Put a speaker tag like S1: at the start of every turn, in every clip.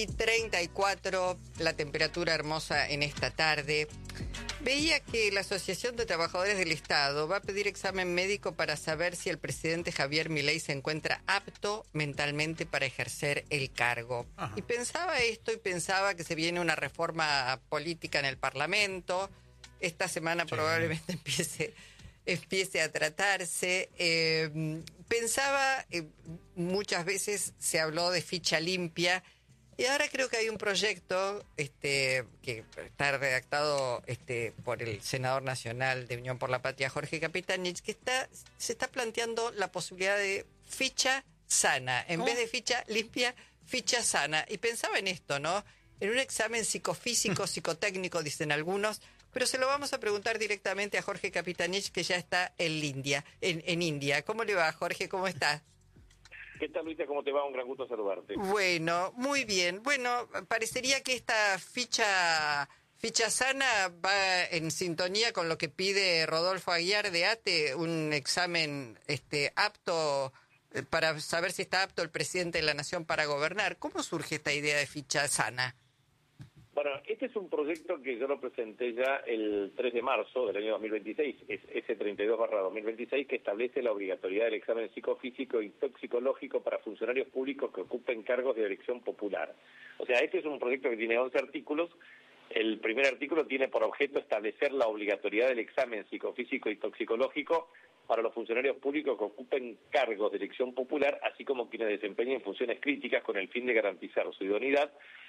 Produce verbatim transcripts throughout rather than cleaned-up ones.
S1: treinta y cuatro, la temperatura hermosa en esta tarde. Veía que la Asociación de Trabajadores del Estado va a pedir examen médico para saber si el presidente Javier Milei se encuentra apto mentalmente para ejercer el cargo. Ajá. Y pensaba esto y pensaba que se viene una reforma política en el Parlamento. Esta semana sí. probablemente empiece, empiece a tratarse. Eh, pensaba, eh, muchas veces se habló de ficha limpia. Y ahora creo que hay un proyecto este, que está redactado este, por el senador nacional de Unión por la Patria, Jorge Capitanich, que está, se está planteando la posibilidad de ficha sana. En ¿Cómo? Vez de ficha limpia, ficha sana. Y pensaba en esto, ¿no? En un examen psicofísico, psicotécnico, dicen algunos, pero se lo vamos a preguntar directamente a Jorge Capitanich, que ya está en India. En, en India. ¿Cómo le va, Jorge? ¿Cómo está?
S2: ¿Qué tal, Luisa? ¿Cómo te va? Un gran gusto saludarte.
S1: Bueno, muy bien. Bueno, parecería que esta ficha ficha sana va en sintonía con lo que pide Rodolfo Aguiar de ATE, un examen este apto para saber si está apto el presidente de la Nación para gobernar. ¿Cómo surge esta idea de ficha sana?
S2: Bueno, este es un proyecto que yo lo presenté ya el tres de marzo del año dos mil veintiséis, es ese treinta y dos barra dos mil veintiséis, que establece la obligatoriedad del examen psicofísico y toxicológico para funcionarios públicos que ocupen cargos de elección popular. O sea, este es un proyecto que tiene once artículos. El primer artículo tiene por objeto establecer la obligatoriedad del examen psicofísico y toxicológico para los funcionarios públicos que ocupen cargos de elección popular, así como quienes desempeñen funciones críticas con el fin de garantizar su idoneidad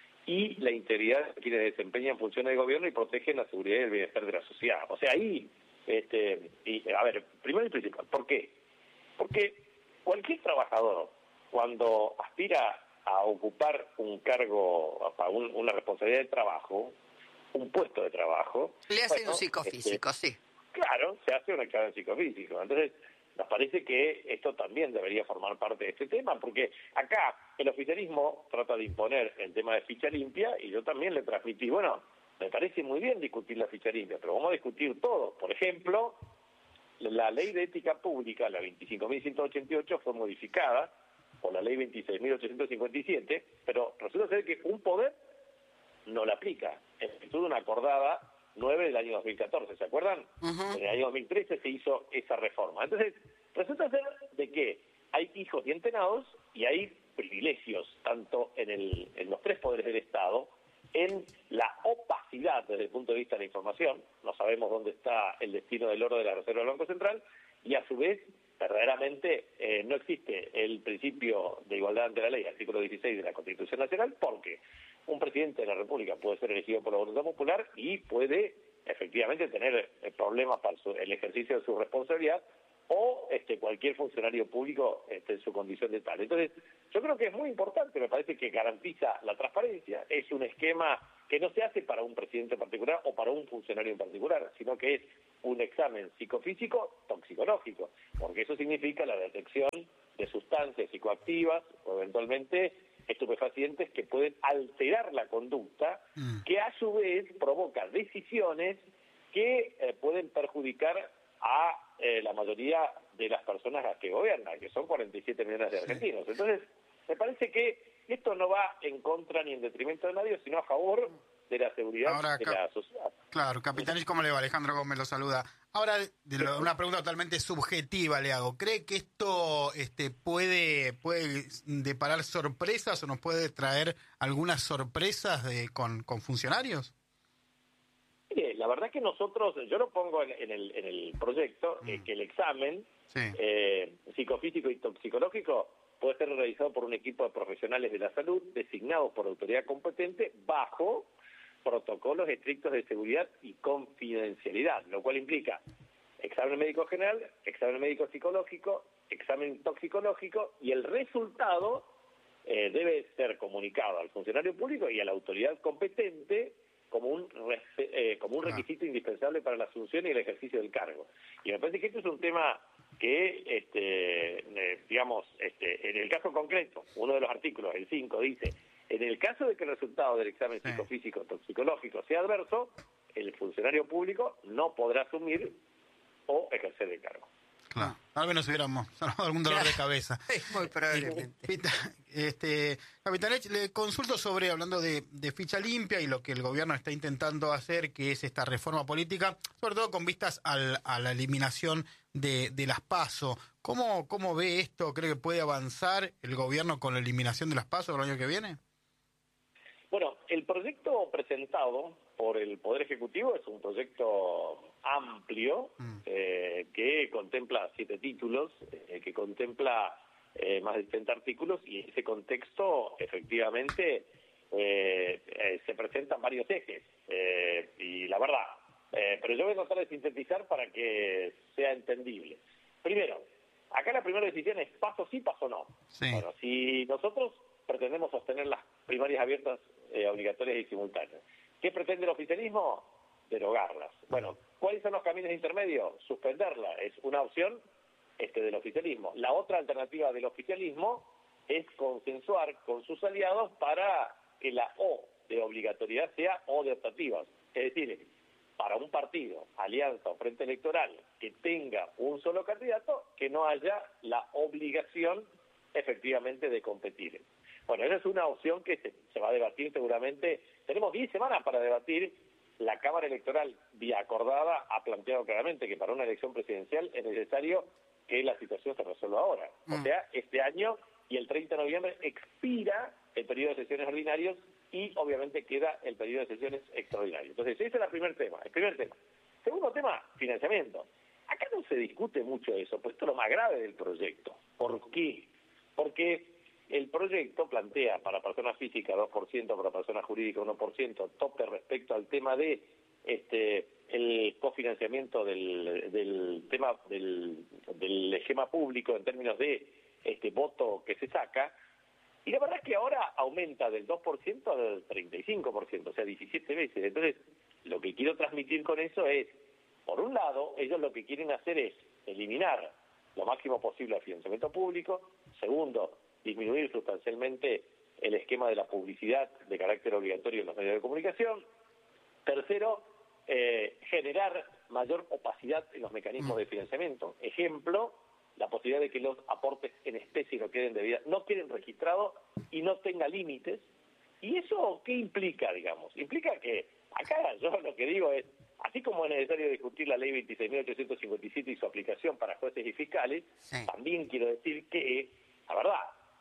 S2: y la integridad de quienes desempeñan funciones de gobierno y protegen la seguridad y el bienestar de la sociedad. O sea, ahí, este, y, a ver, primero y principal, ¿por qué? Porque cualquier trabajador, cuando aspira a ocupar un cargo, a un, una responsabilidad de trabajo, un puesto de trabajo...
S1: Le hacen bueno, un psicofísico, este, sí.
S2: Claro, se hace un examen psicofísico. Entonces, nos parece que esto también debería formar parte de este tema, porque acá el oficialismo trata de imponer el tema de ficha limpia y yo también le transmití, bueno, me parece muy bien discutir la ficha limpia, pero vamos a discutir todo. Por ejemplo, la ley de ética pública, la veinticinco mil ciento ochenta y ocho, fue modificada por la ley veintiséis mil ochocientos cincuenta y siete, pero resulta ser que un poder no la aplica. En virtud de una acordada nueve del año dos mil catorce, ¿se acuerdan? Uh-huh. En el año dos mil trece se hizo esa reforma. Entonces, resulta ser de que hay hijos y entenados y hay privilegios, tanto en, el, en los tres poderes del Estado, en la opacidad desde el punto de vista de la información, no sabemos dónde está el destino del oro de la Reserva del Banco Central, y a su vez, verdaderamente, eh, no existe el principio de igualdad ante la ley, artículo dieciséis de la Constitución Nacional, porque un presidente de la República puede ser elegido por la voluntad popular y puede efectivamente tener problemas para su, el ejercicio de su responsabilidad, o este cualquier funcionario público este, en su condición de tal. Entonces, yo creo que es muy importante, me parece que garantiza la transparencia, es un esquema que no se hace para un presidente en particular o para un funcionario en particular, sino que es un examen psicofísico toxicológico, porque eso significa la detección de sustancias psicoactivas o eventualmente estupefacientes que pueden alterar la conducta, mm. que a su vez provoca decisiones que eh, pueden perjudicar a eh, la mayoría de las personas a las que gobiernan, que son cuarenta y siete millones de argentinos. Entonces, me parece que esto no va en contra ni en detrimento de nadie, sino a favor de la seguridad Ahora, de la sociedad.
S3: Claro, Capitanich, ¿cómo le va? Alejandro Gómez lo saluda. Ahora, de lo, una pregunta totalmente subjetiva le hago. ¿Cree que esto este, puede, puede deparar sorpresas o nos puede traer algunas sorpresas de, con, con funcionarios?
S2: Mire, la verdad que nosotros, yo lo pongo en, en, el, en el proyecto, mm. eh, que el examen sí. eh, psicofísico y toxicológico puede ser realizado por un equipo de profesionales de la salud designados por autoridad competente bajo protocolos estrictos de seguridad y confidencialidad, lo cual implica examen médico general, examen médico psicológico, examen toxicológico, y el resultado eh, debe ser comunicado al funcionario público y a la autoridad competente como un eh, como un requisito indispensable para la asunción y el ejercicio del cargo. Y me parece que esto es un tema que, este, eh, digamos, este, en el caso concreto, uno de los artículos, el cinco, dice: en el caso de que el resultado del examen sí. psicofísico toxicológico sea adverso, el funcionario público no podrá asumir o ejercer el cargo.
S3: Claro, al menos hubiéramos salvado algún dolor de cabeza.
S1: Muy probablemente.
S3: Este, Capitanich, le consulto sobre, hablando de, de ficha limpia y lo que el gobierno está intentando hacer, que es esta reforma política, sobre todo con vistas al, a la eliminación de, de las PASO. ¿Cómo, ¿Cómo ve esto? ¿Cree que puede avanzar el gobierno con la eliminación de las PASO el año que viene?
S2: Bueno, el proyecto presentado por el Poder Ejecutivo es un proyecto amplio mm. eh, que contempla siete títulos, eh, que contempla eh, más de setenta artículos y en ese contexto efectivamente eh, eh, se presentan varios ejes eh, y la verdad, eh, pero yo voy a tratar de sintetizar para que sea entendible. Primero, acá la primera decisión es paso sí, paso no. Sí. Bueno, si nosotros pretendemos sostener las primarias abiertas eh, obligatorias y simultáneas, ¿qué pretende el oficialismo? Derogarlas. Bueno, ¿cuáles son los caminos intermedios? Suspenderla. Es una opción este, del oficialismo. La otra alternativa del oficialismo es consensuar con sus aliados para que la O de obligatoriedad sea O de optativas. Es decir, para un partido, alianza o frente electoral que tenga un solo candidato, que no haya la obligación efectivamente de competir. Bueno, esa es una opción que se, se va a debatir seguramente. Tenemos diez semanas para debatir. La Cámara Electoral, vía acordada, ha planteado claramente que para una elección presidencial es necesario que la situación se resuelva ahora. Mm. O sea, este año y el treinta de noviembre expira el periodo de sesiones ordinarios y obviamente queda el periodo de sesiones extraordinarias. Entonces, ese es el primer tema. El primer tema. Segundo tema, financiamiento. Acá no se discute mucho eso, pues esto es lo más grave del proyecto. ¿Por qué? Porque el proyecto plantea para personas físicas dos por ciento, para personas jurídicas uno por ciento, tope respecto al tema de este el cofinanciamiento del, del tema del, del esquema público en términos de este voto que se saca, y la verdad es que ahora aumenta del dos por ciento al treinta y cinco por ciento, o sea, diecisiete veces. Entonces, lo que quiero transmitir con eso es, por un lado, ellos lo que quieren hacer es eliminar lo máximo posible el financiamiento público. Segundo, disminuir sustancialmente el esquema de la publicidad de carácter obligatorio en los medios de comunicación. Tercero, eh, generar mayor opacidad en los mecanismos de financiamiento. Ejemplo, la posibilidad de que los aportes en especie no queden debidas, no queden registrados y no tenga límites. ¿Y eso qué implica, digamos? Implica que acá yo lo que digo es, así como es necesario discutir la ley veintiséis mil ochocientos cincuenta y siete y su aplicación para jueces y fiscales, sí. También quiero decir que, la verdad,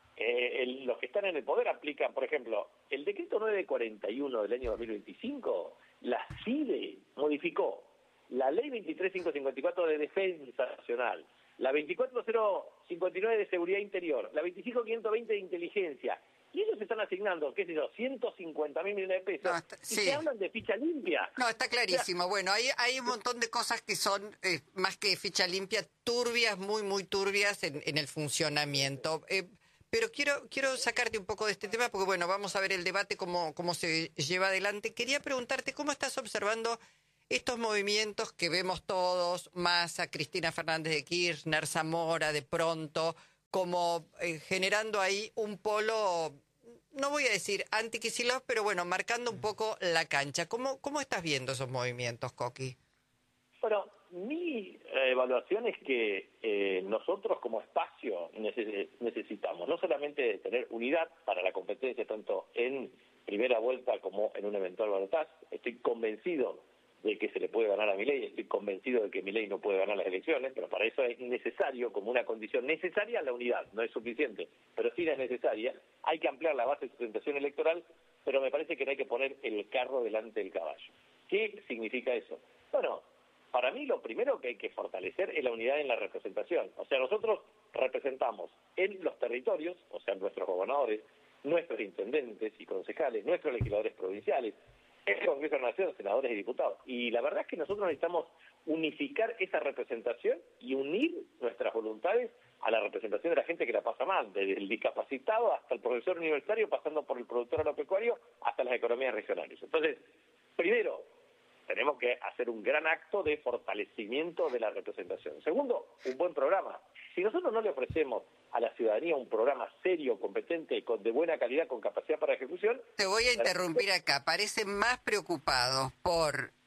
S2: Eh, el, los que están en el poder aplican, por ejemplo, el decreto nueve cuarenta y uno del año dos mil veinticinco, la C I D E modificó la ley veintitrés mil quinientos cincuenta y cuatro de Defensa Nacional, la veinticuatro mil cincuenta y nueve de Seguridad Interior, la veinticinco mil quinientos veinte de Inteligencia, y ellos están asignando, qué sé yo, ciento cincuenta mil millones de pesos, no, está, y sí. Se hablan de ficha limpia.
S1: No, está clarísimo. O sea, bueno, hay, hay un montón de cosas que son, eh, más que ficha limpia, turbias, muy, muy turbias en, en el funcionamiento. Eh, Pero quiero quiero sacarte un poco de este tema porque, bueno, vamos a ver el debate, cómo, cómo se lleva adelante. Quería preguntarte, ¿cómo estás observando estos movimientos que vemos todos, más a Cristina Fernández de Kirchner, Zamora, de pronto, como eh, generando ahí un polo, no voy a decir anti-Kicillof, pero bueno, marcando un poco la cancha? ¿Cómo, cómo estás viendo esos movimientos, Coqui?
S2: Bueno, mi evaluación es que eh, nosotros como espacio neces- necesitamos no solamente tener unidad para la competencia tanto en primera vuelta como en un eventual balotaje. Estoy convencido de que se le puede ganar a Milei, estoy convencido de que Milei no puede ganar las elecciones, pero para eso es necesario, como una condición necesaria, la unidad. No es suficiente, pero sí es necesaria. Hay que ampliar la base de sustentación electoral, pero me parece que no hay que poner el carro delante del caballo. ¿Qué significa eso? Bueno, para mí lo primero que hay que fortalecer es la unidad en la representación. O sea, nosotros representamos en los territorios, o sea, nuestros gobernadores, nuestros intendentes y concejales, nuestros legisladores provinciales, el Congreso de la Nación, senadores y diputados. Y la verdad es que nosotros necesitamos unificar esa representación y unir nuestras voluntades a la representación de la gente que la pasa mal, desde el discapacitado hasta el profesor universitario, pasando por el productor agropecuario hasta las economías regionales. Entonces, primero, tenemos que hacer un gran acto de fortalecimiento de la representación. Segundo, un buen programa. Si nosotros no le ofrecemos a la ciudadanía un programa serio, competente, con, de buena calidad, con capacidad para ejecución...
S1: Te voy a interrumpir acá. Parecen más preocupados por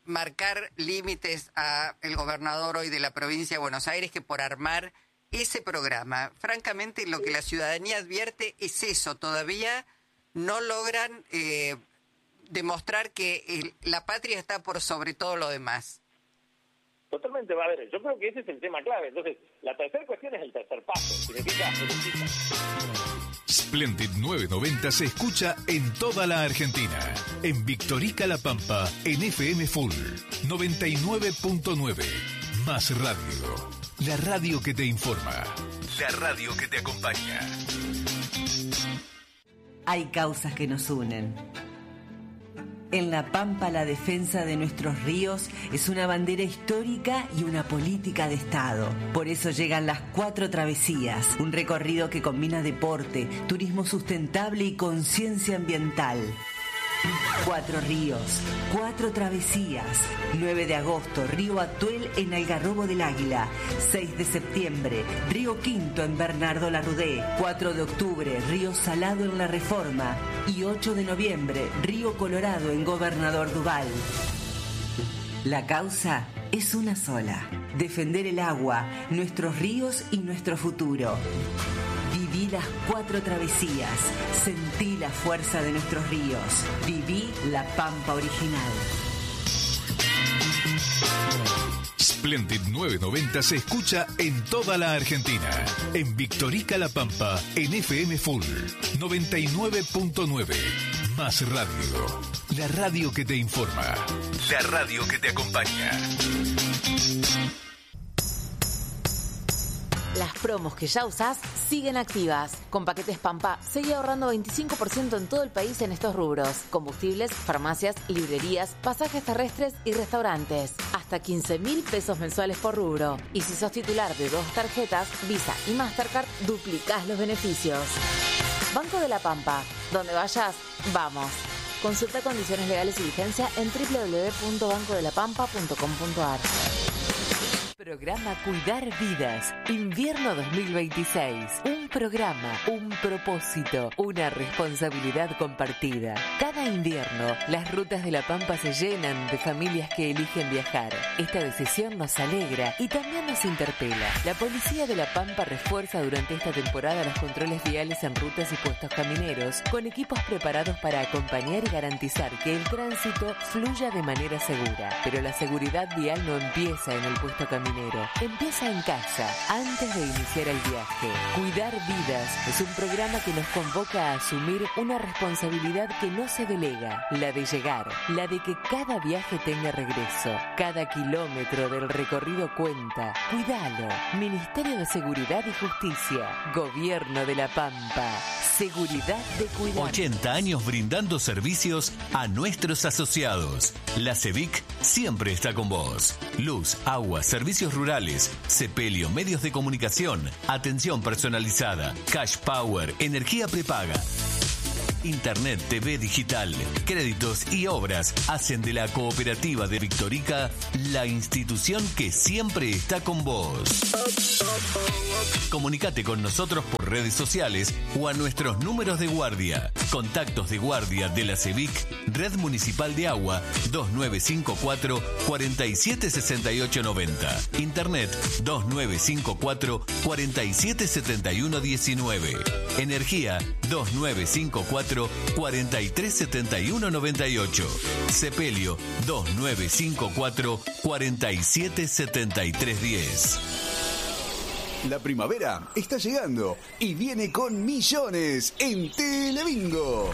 S1: marcar límites a el gobernador hoy de la provincia de Buenos Aires que por armar ese programa. Francamente, lo que la ciudadanía advierte es eso. Todavía no logran eh, demostrar que el, la patria está por sobre todo lo demás.
S2: Totalmente, va a ver. Yo creo que ese es el tema clave. Entonces, la tercera cuestión es el tercer paso. Significa...
S4: Splendid novecientos noventa se escucha en toda la Argentina. En Victorica La Pampa, en F M Full noventa y nueve punto nueve. Más radio. La radio que te informa. La radio que te acompaña.
S5: Hay causas que nos unen. En La Pampa, la defensa de nuestros ríos es una bandera histórica y una política de Estado. Por eso llegan las Cuatro Travesías, un recorrido que combina deporte, turismo sustentable y conciencia ambiental. Cuatro ríos, cuatro travesías. nueve de agosto, Río Atuel en Algarrobo del Águila. seis de septiembre, Río Quinto en Bernardo Larrudé. cuatro de octubre, Río Salado en La Reforma. Y ocho de noviembre, Río Colorado en Gobernador Duval. La causa es una sola: defender el agua, nuestros ríos y nuestro futuro. Viví las cuatro travesías, sentí la fuerza de nuestros ríos, viví la Pampa original.
S4: Splendid novecientos noventa se escucha en toda la Argentina. En Victorica La Pampa, en F M Full noventa y nueve punto nueve. Más radio. La radio que te informa. La radio que te acompaña.
S6: Las promos que ya usás siguen activas. Con Paquetes Pampa, seguí ahorrando veinticinco por ciento en todo el país en estos rubros: combustibles, farmacias, librerías, pasajes terrestres y restaurantes. Hasta quince mil pesos mensuales por rubro. Y si sos titular de dos tarjetas, Visa y Mastercard, duplicás los beneficios. Banco de la Pampa. Donde vayas, vamos. Consulta condiciones legales y vigencia en doble u doble u doble u punto banco de la pampa punto com punto a r.
S5: Programa Cuidar Vidas, invierno dos mil veintiséis. Un programa, un propósito, una responsabilidad compartida. Cada invierno, las rutas de La Pampa se llenan de familias que eligen viajar. Esta decisión nos alegra y también nos interpela. La Policía de La Pampa refuerza durante esta temporada los controles viales en rutas y puestos camineros, con equipos preparados para acompañar y garantizar que el tránsito fluya de manera segura. Pero la seguridad vial no empieza en el puesto caminero. Empieza en casa, antes de iniciar el viaje. Cuidar Vidas es un programa que nos convoca a asumir una responsabilidad que no se delega, la de llegar, la de que cada viaje tenga regreso. Cada kilómetro del recorrido cuenta. Cuidalo. Ministerio de Seguridad y Justicia. Gobierno de La Pampa. Seguridad de cuidar.
S4: ochenta años brindando servicios a nuestros asociados. La CEVIC siempre está con vos. Luz, agua, servicios rurales, Sepelio, medios de comunicación, atención personalizada, cash power, energía prepaga. Internet, T V digital, créditos y obras hacen de la Cooperativa de Victorica la institución que siempre está con vos. Comunicate con nosotros por redes sociales o a nuestros números de guardia. Contactos de guardia de la CEVIC, Red Municipal de Agua, dos nueve cinco cuatro, cuatro siete seis ocho nueve cero. Internet, dos nueve cinco cuatro, cuatro siete siete uno uno nueve. Energía, dos nueve cinco cuatro, cuatro tres siete uno nueve ocho. Sepelio, dos nueve cinco cuatro, cuatro siete siete tres uno cero.
S7: La primavera está llegando y viene con millones en Telebingo.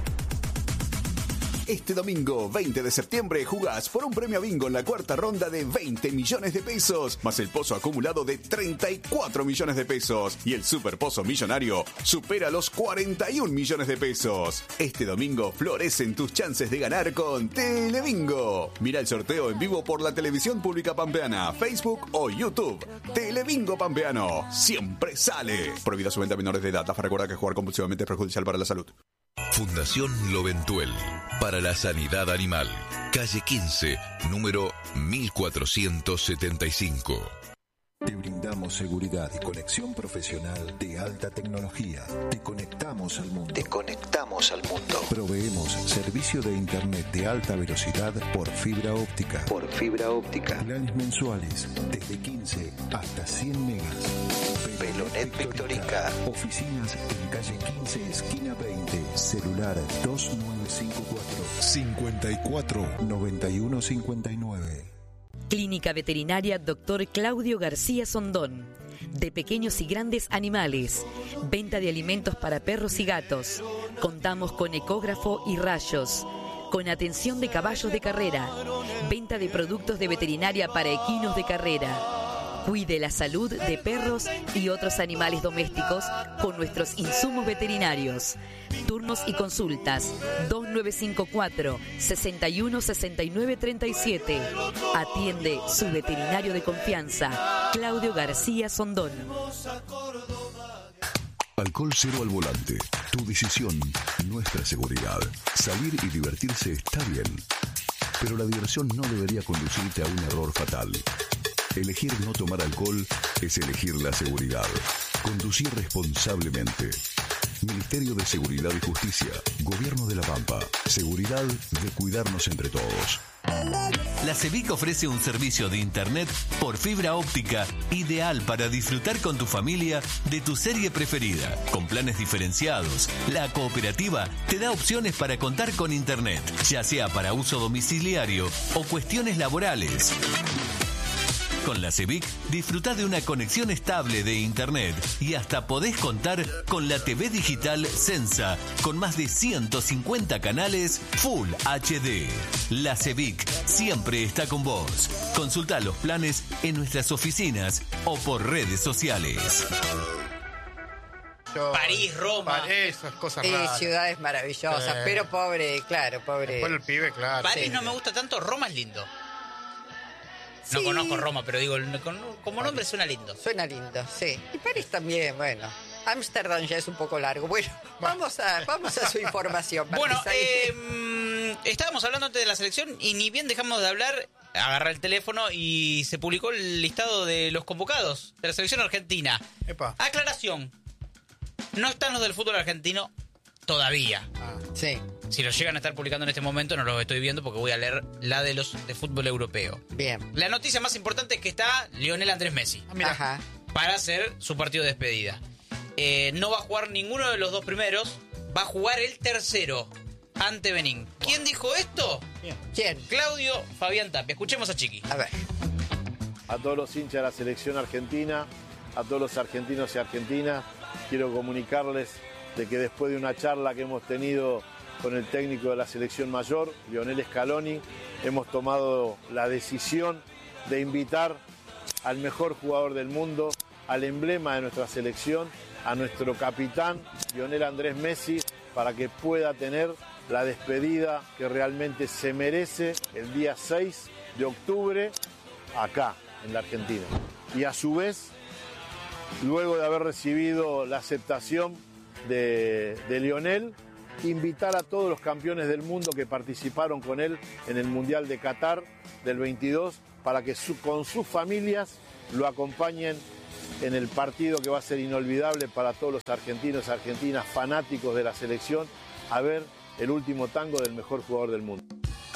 S7: Este domingo, veinte de septiembre, jugás por un premio bingo en la cuarta ronda de veinte millones de pesos, más el pozo acumulado de treinta y cuatro millones de pesos. Y el super pozo millonario supera los cuarenta y un millones de pesos. Este domingo florecen tus chances de ganar con Telebingo. Mira el sorteo en vivo por la televisión pública pampeana, Facebook o YouTube. Telebingo Pampeano, siempre sale. Prohibida su venta a menores de edad. Recuerda que jugar compulsivamente es perjudicial para la salud.
S4: Fundación Loventuel para la Sanidad Animal. Calle quince, número mil cuatrocientos setenta y cinco.
S8: brindamos seguridad y conexión profesional de alta tecnología. Te conectamos al mundo. Te conectamos al mundo. Proveemos servicio de internet de alta velocidad por fibra óptica. Por fibra óptica. Planes mensuales desde quince hasta cien megas. Velonet Victorica. Oficinas en calle quince, esquina veinte. Celular dos nueve cinco cuatro, cinco cuatro, nueve uno cinco nueve.
S9: Clínica Veterinaria Doctor Claudio García Sondón. De pequeños y grandes animales. Venta de alimentos para perros y gatos. Contamos con ecógrafo y rayos. Con atención de caballos de carrera. Venta de productos de veterinaria para equinos de carrera. Cuide la salud de perros y otros animales domésticos con nuestros insumos veterinarios. Turnos y consultas dos nueve cinco cuatro, sesenta y uno, sesenta y nueve, treinta y siete. Atiende su veterinario de confianza, Claudio García Sondón.
S8: Alcohol cero al volante. Tu decisión, nuestra seguridad. Salir y divertirse está bien, pero la diversión no debería conducirte a un error fatal. Elegir no tomar alcohol es elegir la seguridad. Conducir responsablemente. Ministerio de Seguridad y Justicia. Gobierno de La Pampa. Seguridad de cuidarnos entre todos.
S4: La CEBIC ofrece un servicio de internet por fibra óptica ideal para disfrutar con tu familia de tu serie preferida. Con planes diferenciados, la cooperativa te da opciones para contar con internet, ya sea para uso domiciliario o cuestiones laborales. Con la CEBIC disfrutá de una conexión estable de internet y hasta podés contar con la T V digital Sensa con más de ciento cincuenta canales Full H D. La CEBIC siempre está con vos. Consultá los planes en nuestras oficinas o por redes sociales.
S3: Yo,
S10: París, Roma.
S3: Esas cosas
S1: Sí,
S3: raras.
S1: ciudades maravillosas,
S3: Sí.
S1: pero pobre, claro, pobre.
S3: Después el pibe, claro.
S10: París
S1: Sí.
S10: no me gusta tanto, Roma es lindo. No
S1: Sí.
S10: conozco Roma, pero digo, como nombre suena lindo.
S1: Suena lindo, sí. Y París también, bueno. Ámsterdam ya es un poco largo. Bueno, vamos a, vamos a su información.
S10: Bueno,
S1: Patricia.
S10: eh, mm, estábamos hablando antes de la selección y ni bien dejamos de hablar, agarra el teléfono y se publicó el listado de los convocados de la selección argentina.
S3: Epa.
S10: Aclaración, no están los del fútbol argentino todavía.
S3: Ah.
S1: Sí,
S10: Si los llegan a estar publicando en este momento no los estoy viendo porque voy a leer la de los de fútbol europeo.
S1: bien.
S10: La noticia más importante es que está Lionel Andrés Messi
S3: Ah, mira.
S1: Ajá.
S10: para hacer su partido de despedida. Eh, no va a jugar ninguno de los dos primeros, va a jugar el tercero ante Benín. ¿Quién dijo esto?
S1: ¿Quién?
S10: Claudio Fabián Tapia. Escuchemos a Chiqui.
S1: A ver.
S11: A todos los hinchas de la selección argentina, a todos los argentinos y argentinas, quiero comunicarles de que después de una charla que hemos tenido con el técnico de la selección mayor, Lionel Scaloni, hemos tomado la decisión de invitar al mejor jugador del mundo, al emblema de nuestra selección, a nuestro capitán, Lionel Andrés Messi, para que pueda tener la despedida que realmente se merece el día seis de octubre acá, en la Argentina. Y a su vez, luego de haber recibido la aceptación de, de Lionel, invitar a todos los campeones del mundo que participaron con él en el Mundial de Qatar del veintidós para que su, con sus familias lo acompañen en el partido que va a ser inolvidable para todos los argentinos y argentinas fanáticos de la selección, a ver el último tango del mejor jugador del mundo.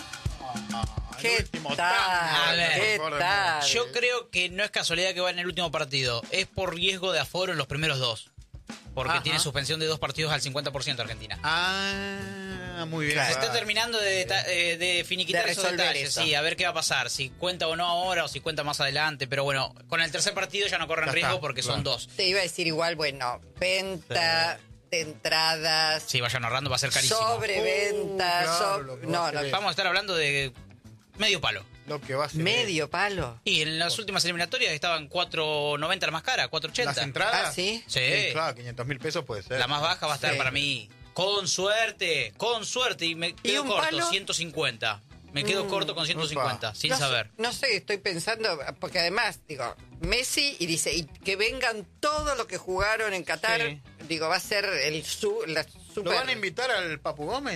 S1: ¿Qué
S3: último
S1: tal?
S3: tango
S10: del
S1: ¿Qué
S3: mejor del
S1: tal?
S10: Yo creo que no es casualidad que va en el último partido. Es por riesgo de aforo en los primeros dos. Porque
S3: Ajá.
S10: tiene suspensión de dos partidos al cincuenta por ciento Argentina.
S3: Ah, muy bien.
S10: Se está terminando de, deta- eh, de finiquitar
S1: De
S10: esos
S1: resolver
S10: detalles,
S1: eso.
S10: sí, a ver qué va a pasar, si cuenta o no ahora o si cuenta más adelante, pero bueno, con el tercer partido ya no corren
S3: Ya
S10: riesgo
S3: está,
S10: porque
S3: claro.
S10: son dos.
S1: Te iba a decir igual, bueno, venta de entradas,
S10: Sí, vayan ahorrando, va a ser carísimo.
S1: sobreventa,
S3: Uh, claro,
S1: so-
S3: lo que va
S1: no,
S3: a
S1: no,
S3: ser
S10: Vamos a estar hablando de medio palo.
S3: Lo que va a ser.
S1: medio palo.
S10: Y en las últimas eliminatorias estaban cuatro noventa la más cara, cuatro ochenta.
S3: ¿Las entradas?
S1: ¿Ah, sí?
S10: Sí.
S3: Claro, quinientos mil pesos puede ser.
S10: La más baja va a estar
S1: Sí.
S10: para mí, con suerte, con suerte, y me quedo
S1: un
S10: corto,
S1: palo?
S10: ciento cincuenta. Me quedo
S1: Mm,
S10: corto con ciento cincuenta,
S3: upa.
S10: sin
S1: no
S10: saber.
S1: Sé, no sé, estoy pensando, porque además, digo, Messi, y dice, y que vengan todos los que jugaron en Qatar,
S3: Sí.
S1: digo, va a ser el su, la
S3: ¿Lo
S1: super...
S3: van a invitar al Papu Gómez también?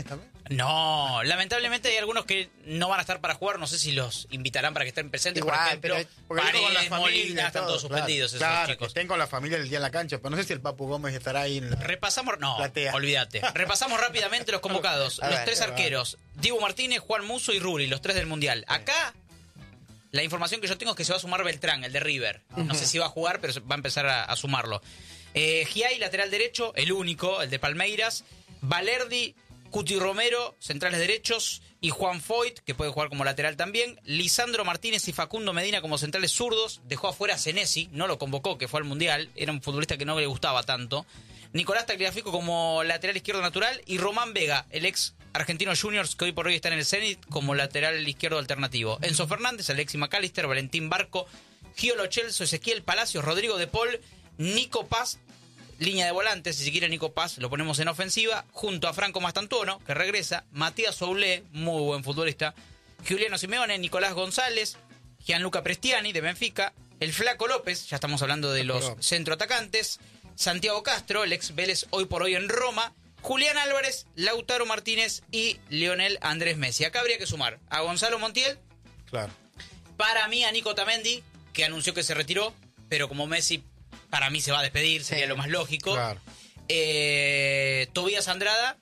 S10: No, lamentablemente hay algunos que no van a estar para jugar, no sé si los invitarán para que estén presentes,
S1: Igual,
S10: por ejemplo,
S1: pero-
S3: Porque digo con la
S10: Paredes,
S3: familia,
S10: Molina, están
S3: todo,
S10: todos suspendidos
S3: claro,
S10: esos
S3: claro, que
S10: chicos.
S3: estén con la familia el día en la cancha, pero no sé si el Papu Gómez estará ahí en la...
S10: Repasamos, no,
S3: Platea.
S10: olvídate. Repasamos rápidamente los convocados.
S1: A
S10: los
S1: ver,
S10: tres
S3: a ver.
S10: arqueros, Diego Martínez, Juan Musso y Rulli, los tres del Mundial. Acá, la información que yo tengo es que se va a sumar Beltrán, el de River. No sé si va a jugar, pero va a empezar a, a sumarlo. Eh, Giai, lateral derecho, el único, el de Palmeiras. Valerdi, Cuti Romero, centrales derechos. Y Juan Foyt, que puede jugar como lateral también. Lisandro Martínez y Facundo Medina como centrales zurdos. Dejó afuera a Senesi, no lo convocó, que fue al Mundial. Era un futbolista que no le gustaba tanto. Nicolás Tagliafico como lateral izquierdo natural. Y Román Vega, el ex argentino Juniors, que hoy por hoy está en el Zenit, como lateral izquierdo alternativo. Enzo Fernández, Alexis McAllister, Valentín Barco, Gio Lo Celso, Ezequiel Palacios, Rodrigo De Paul, Nico Paz, línea de volantes, si se quiere Nico Paz lo ponemos en ofensiva, junto a Franco Mastantuono, que regresa, Matías Soulé, muy buen futbolista, Giuliano Simeone, Nicolás González, Gianluca Prestiani de Benfica, el Flaco López, ya estamos hablando de los centroatacantes, Santiago Castro, el ex Vélez hoy por hoy en Roma, Julián Álvarez, Lautaro Martínez y Lionel Andrés Messi. Acá habría que sumar a Gonzalo Montiel,
S3: Claro.
S10: para mí a Nico Tamendi, que anunció que se retiró, pero como Messi para mí se va a despedir, sería
S1: Sí.
S10: lo más lógico.
S3: Claro.
S10: Eh, Tobías Andrada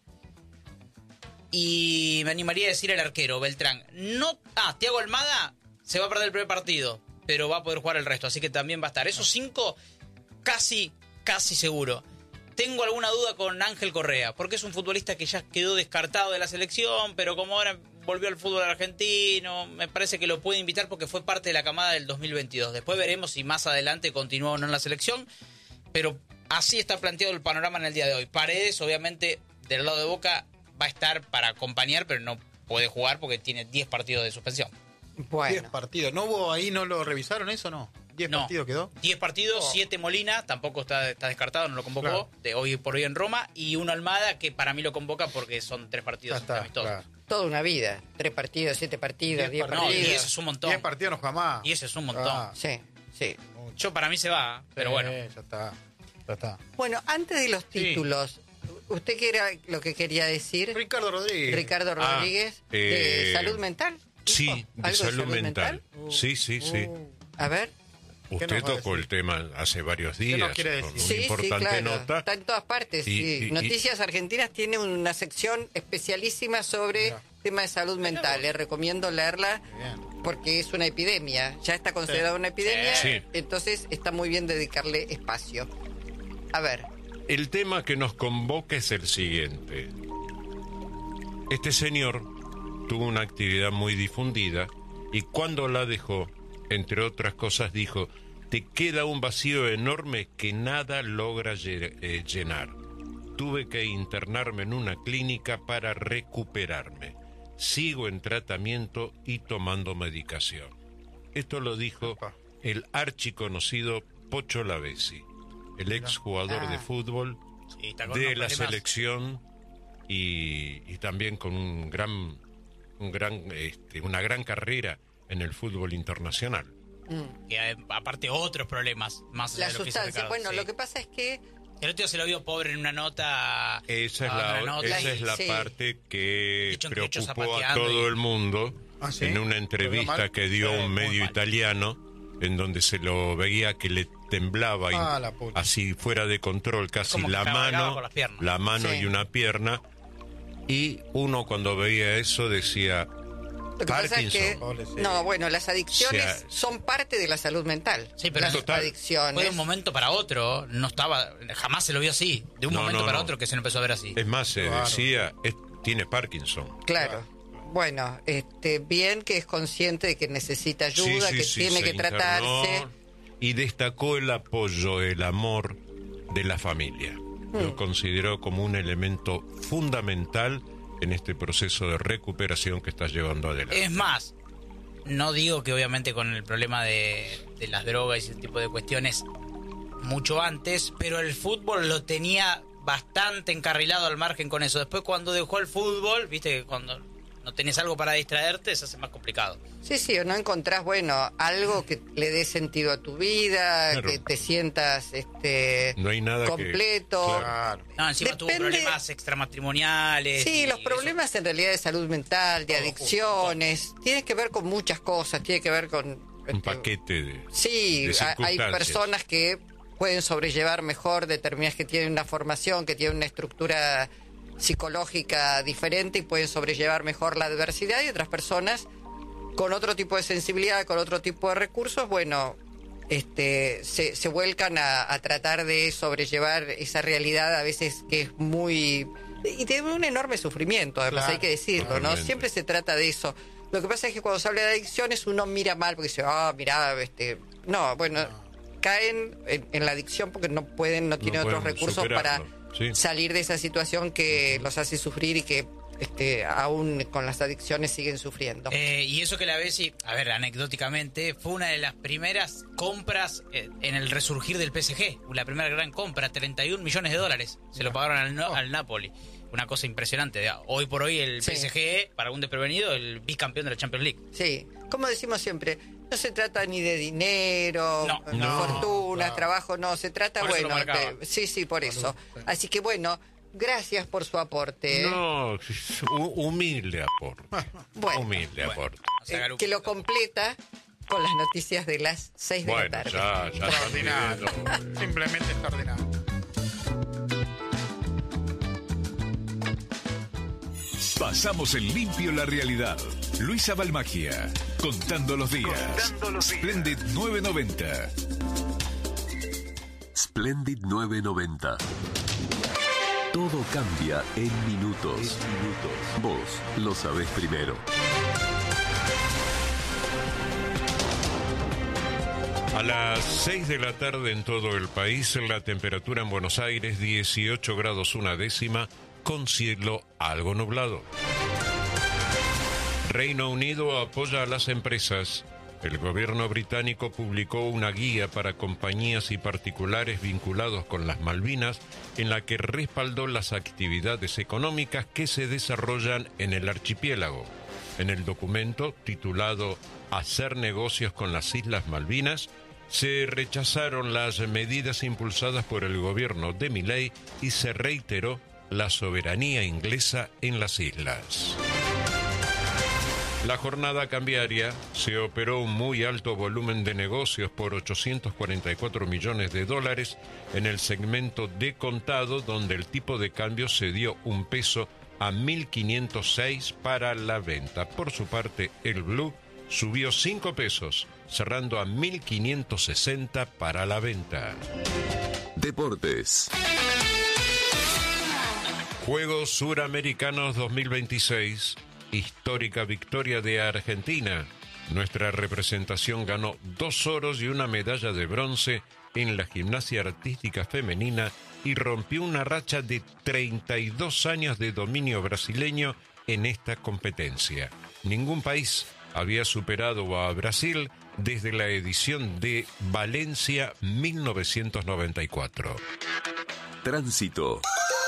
S10: y me animaría a decir el arquero, Beltrán. No, ah, Thiago Almada se va a perder el primer partido, pero va a poder jugar el resto, así que también va a estar. Esos cinco casi, casi seguro. Tengo alguna duda con Ángel Correa, porque es un futbolista que ya quedó descartado de la selección, pero como ahora volvió al fútbol argentino, me parece que lo puede invitar porque fue parte de la camada del dos mil veintidós. Después veremos si más adelante continúa o no en la selección, pero así está planteado el panorama en el día de hoy. Paredes, obviamente, del lado de Boca va a estar para acompañar, pero no puede jugar porque tiene diez partidos de suspensión.
S1: Bueno,
S3: diez partidos. ¿No hubo ahí, no lo revisaron eso, no? ¿diez
S10: No.
S3: partidos quedó?
S10: diez partidos,
S3: Oh.
S10: siete Molina, tampoco está, está descartado, no lo convocó,
S3: Claro.
S10: de hoy por hoy en Roma, y uno Almada, que para mí lo convoca porque son tres
S3: Ya
S10: partidos
S3: está,
S10: amistosos.
S3: claro.
S1: toda una vida. Tres partidos, siete partidos,
S3: Diez
S1: diez
S3: partidos.
S10: No, y
S1: partidos.
S10: eso es un montón.
S3: diez partidos no juega más.
S10: Y ese es un montón.
S3: Ah,
S1: Sí, sí.
S10: Yo para mí se va, pero
S3: sí,
S10: bueno.
S3: Ya está. Ya está.
S1: Bueno, antes de los
S3: Sí.
S1: títulos, ¿usted qué era lo que quería decir?
S3: Ricardo Rodríguez.
S1: Ricardo
S12: Ah,
S1: Rodríguez,
S12: eh,
S1: de salud mental.
S12: Sí,
S1: ¿Dijo?
S12: de
S1: ¿Algo
S12: salud mental.
S1: Uh,
S12: Sí, sí, sí.
S1: uh. A ver.
S3: ¿Qué
S12: Usted
S3: nos va a
S12: tocó
S3: decir?
S12: el tema hace varios
S3: ¿Qué
S12: días.
S3: nos quiere
S12: con
S3: decir?
S12: una
S1: Sí,
S12: importante
S1: sí, claro.
S12: nota.
S1: Está en todas partes.
S12: Y-
S1: sí.
S12: y- y-
S1: Noticias Argentinas tiene una sección especialísima sobre
S3: Mira.
S1: tema de salud mental. Les recomiendo leerla
S3: Bien.
S1: porque es una epidemia. Ya está considerada una epidemia.
S12: Sí.
S1: Entonces está muy bien dedicarle espacio. A ver.
S12: El tema que nos convoca es el siguiente. Este señor tuvo una actividad muy difundida y cuando la dejó, entre otras cosas, dijo: te queda un vacío enorme que nada logra lle- eh, llenar. Tuve que internarme en una clínica para recuperarme. Sigo en tratamiento y tomando medicación. Esto lo dijo
S3: Opa.
S12: el archiconocido Pocho Lavezzi, el exjugador
S1: Ah.
S12: de fútbol
S10: Sí, está con
S12: de
S10: unos
S12: la
S10: problemas.
S12: selección y, y también con un gran, un gran, este, una gran carrera en el fútbol internacional.
S1: Mm.
S10: Que eh, aparte otros problemas más allá
S1: La
S10: de lo que dice
S1: sustancia.
S10: Ricardo,
S1: Bueno,
S10: sí.
S1: lo que pasa es que
S10: El otro día se lo vio pobre en una nota.
S12: Esa es
S10: a
S12: la,
S10: otra nota
S12: esa
S10: y-
S12: es la
S1: sí.
S12: parte que
S10: Dicho en quechua,
S12: preocupó a
S10: zapateando
S12: todo
S10: y-
S12: el mundo
S3: ¿Ah, sí?
S12: en una
S3: ¿Lo vio
S12: entrevista
S3: mal?
S12: que dio
S10: Sí,
S12: un
S10: muy
S12: medio
S10: mal.
S12: italiano en donde se lo veía que le temblaba y-
S3: Ah, la puta.
S12: así fuera de control casi
S10: Como que
S12: la
S10: cabalgaba
S12: mano,
S10: con las piernas.
S12: la mano
S1: Sí.
S12: y una pierna, y uno cuando veía eso decía:
S1: Lo que pasa es que,
S12: Parkinson.
S3: Pobrecito.
S1: no, bueno, las adicciones
S12: O sea,
S1: son parte de la salud mental.
S10: Sí, pero
S1: las
S12: total.
S1: adicciones.
S10: Fue de un momento para otro, no estaba, jamás se lo vio así. De un
S12: No,
S10: momento
S12: no,
S10: para
S12: no.
S10: otro que se lo empezó a ver así.
S12: Es más, se
S3: Claro.
S12: decía, es- tiene Parkinson.
S1: Claro. Bueno, este, bien que es consciente de que necesita ayuda,
S12: Sí, sí,
S1: que
S12: sí,
S1: tiene
S12: se
S1: que
S12: internó
S1: tratarse.
S12: Y destacó el apoyo, el amor de la familia.
S1: Hmm.
S12: Lo consideró como un elemento fundamental en este proceso de recuperación que está llevando adelante.
S10: Es más, no digo que obviamente con el problema de, de las drogas y ese tipo de cuestiones mucho antes, pero el fútbol lo tenía bastante encarrilado al margen con eso. Después cuando dejó el fútbol, viste que cuando no tenés algo para distraerte, se hace más complicado.
S1: Sí, sí, o no encontrás, bueno, algo que le dé sentido a tu vida,
S12: Claro.
S1: que te sientas este
S12: No hay nada que-
S1: completo.
S12: Claro.
S10: No, encima tuvo
S1: Depende-
S10: problemas extramatrimoniales.
S1: Sí,
S10: y
S1: los problemas en realidad de salud mental, de adicciones, tiene que ver con muchas cosas, tiene que ver con...
S12: Un paquete de,
S1: Sí,
S12: de
S1: ha- hay
S12: circunstancias.
S1: personas que pueden sobrellevar mejor determinadas, que tienen una formación, que tienen una estructura psicológica diferente y pueden sobrellevar mejor la adversidad, y otras personas con otro tipo de sensibilidad, con otro tipo de recursos, bueno, este, se, se vuelcan a, a tratar de sobrellevar esa realidad a veces que es muy... y tiene un enorme sufrimiento, además,
S3: Claro,
S1: hay que decirlo, ¿no?
S12: totalmente.
S1: Siempre se trata de eso. Lo que pasa es que cuando se habla de adicciones uno mira mal porque dice, ah, mira, este... No, bueno, caen en, en la adicción porque no pueden, no tienen otros
S12: pueden
S1: recursos para
S12: superarlo, sí.
S1: salir de esa situación que los hace sufrir y que este, aún con las adicciones siguen sufriendo.
S10: Eh, y eso que la ves, y, a ver, anecdóticamente, fue una de las primeras compras eh, en el resurgir del P S G. La primera gran compra, treinta y un millones de dólares. Se lo pagaron al, no- al Napoli. Una cosa impresionante. Hoy por hoy el
S1: Sí.
S10: P S G, para un desprevenido, el bicampeón de la Champions League.
S1: Sí, como decimos siempre, no se trata ni de dinero,
S10: No.
S1: ni
S12: No,
S1: fortunas,
S3: claro.
S1: trabajo, no, se trata,
S10: Por eso lo
S1: bueno,
S10: marcaba.
S1: de- sí, sí, por eso. Así que bueno, gracias por su aporte. ¿eh?
S12: No, hu- humilde aporte.
S1: Bueno.
S12: humilde aporte.
S10: O sea,
S1: Eh,
S10: Galupo,
S1: que lo completa con las noticias de las seis de
S12: Bueno,
S1: la tarde.
S12: ya, ya están
S3: Extraordinario.
S12: pidiendo.
S3: Simplemente extraordinario.
S4: Pasamos en limpio la realidad. Luisa Balmagia, contando los días. Splendid nueve noventa.
S8: Splendid nueve noventa. Todo cambia en minutos. Vos lo sabés primero.
S12: A las seis de la tarde en todo el país, la temperatura en Buenos Aires dieciocho grados una décima, con cielo algo nublado. Reino Unido apoya a las empresas. El gobierno británico publicó una guía para compañías y particulares vinculados con las Malvinas, en la que respaldó las actividades económicas que se desarrollan en el archipiélago. En el documento, titulado Hacer negocios con las Islas Malvinas, se rechazaron las medidas impulsadas por el gobierno de Milei y se reiteró la soberanía inglesa en las islas. La jornada cambiaria se operó un muy alto volumen de negocios por ochocientos cuarenta y cuatro millones de dólares en el segmento de contado, donde el tipo de cambio se dio un peso a mil quinientos seis para la venta. Por su parte, el blue subió cinco pesos, cerrando a mil quinientos sesenta para la venta.
S8: Deportes.
S12: Juegos Suramericanos dos mil veintiséis, histórica victoria de Argentina. Nuestra representación ganó dos oros y una medalla de bronce en la gimnasia artística femenina y rompió una racha de treinta y dos años de dominio brasileño en esta competencia. Ningún país había superado a Brasil desde la edición de Valencia mil novecientos noventa y cuatro.
S8: Tránsito.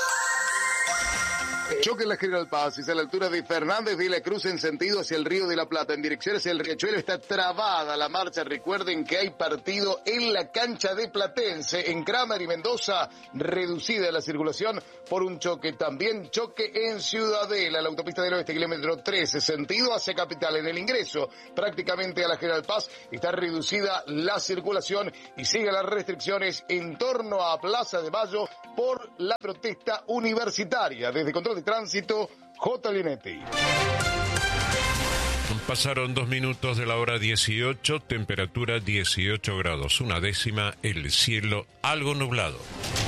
S13: Choque en la General Paz, es a la altura de Fernández de la Cruz en sentido hacia el Río de la Plata. En dirección hacia el Riachuelo está trabada la marcha. Recuerden que hay partido en la cancha de Platense, en Kramer y Mendoza, reducida la circulación por un choque. También choque en Ciudadela, la autopista del Oeste, kilómetro trece, sentido hacia Capital. En el ingreso prácticamente a la General Paz está reducida la circulación y siguen las restricciones en torno a Plaza de Mayo por la protesta universitaria. Desde Control de Tránsito, J. Linetti.
S12: Pasaron dos minutos de la hora dieciocho, temperatura dieciocho grados, una décima, el cielo algo nublado.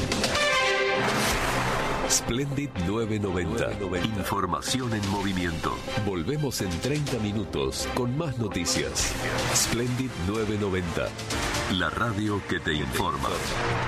S8: Splendid nueve noventa. Información en movimiento. Volvemos en treinta minutos con más noticias. Splendid nueve noventa. La radio que te informa.